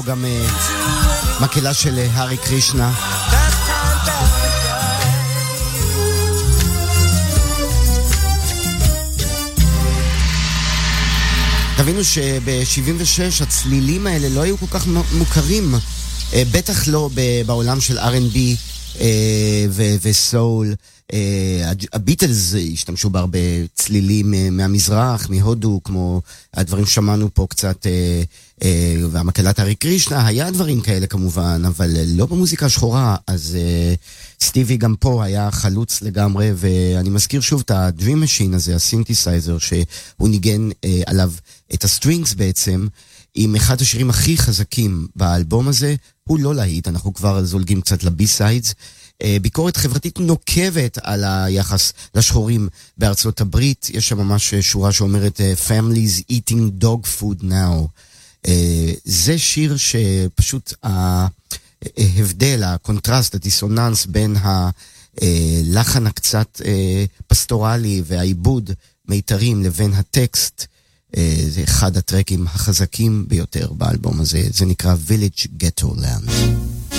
גם מקהלה של הארי קרישנה. תבינו שב-76 הצלילים האלה לא היו כל כך מוכרים, בטח לא בעולם של R&B וסול. הביטלס השתמשו בהרבה צלילים מהמזרח, מהודו, כמו הדברים שמענו פה קצת, והמקהלת הארי קרישנה, היה דברים כאלה כמובן, אבל לא במוזיקה שחורה. אז סטיבי גם פה היה חלוץ לגמרי, ואני מזכיר שוב את הדרים משין הזה, הסינתסייזר, שהוא ניגן עליו את הסטרינגס בעצם, עם אחד השירים הכי חזקים באלבום הזה. הוא לא להיט, אנחנו כבר זולגים קצת לבי-סיידס. ביקורת חברתית נוקבת על היחס לשחורים בארצות הברית. יש שם ממש שורה שאומרת Families eating dog food now. זה שיר שפשוט ההבדל, הקונטרסט, הדיסוננס בין הלחן הקצת פסטורלי והעיבוד מיתרים לבין הטקסט, זה אחד הטרקים החזקים ביותר באלבום הזה. זה נקרא Village Ghetto Land.